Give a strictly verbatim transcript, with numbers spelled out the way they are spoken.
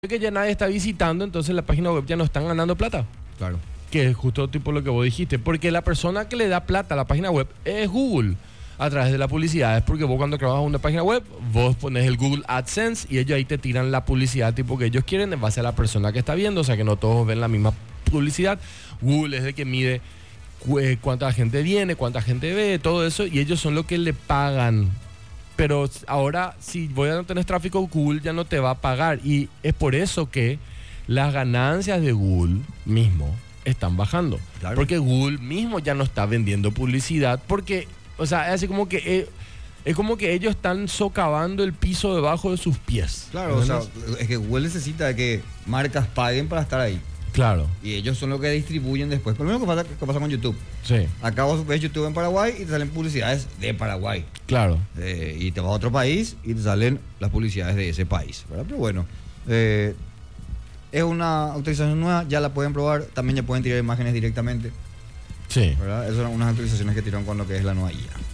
que ya nadie está visitando, entonces la página web ya no están ganando plata. Claro. Que es justo tipo lo que vos dijiste. Porque la persona que le da plata a la página web es Google a través de la publicidad. Es porque vos cuando trabajas en una página web, vos pones el Google AdSense y ellos ahí te tiran la publicidad tipo que ellos quieren en base a la persona que está viendo. O sea que no todos ven la misma publicidad. Google es el que mide cu cuánta gente viene, cuánta gente ve, todo eso. Y ellos son los que le pagan. Pero ahora, si voy a no tener tráfico, Google ya no te va a pagar. Y es por eso que las ganancias de Google mismo están bajando. Claro. Porque Google mismo ya no está vendiendo publicidad. Porque, o sea, es así como que... Eh, es como que ellos están socavando el piso debajo de sus pies. Claro, o sea, es que Google necesita que marcas paguen para estar ahí. Claro. Y ellos son los que distribuyen después. Por lo mismo que pasa, que pasa con YouTube. Sí. Acá vos ves YouTube en Paraguay y te salen publicidades de Paraguay. Claro. Eh, y te vas a otro país y te salen las publicidades de ese país, ¿verdad? Pero bueno, eh, es una autorización nueva, ya la pueden probar. También ya pueden tirar imágenes directamente. Sí. ¿Verdad? Esas son unas actualizaciones que tiraron con lo que es la nueva I A.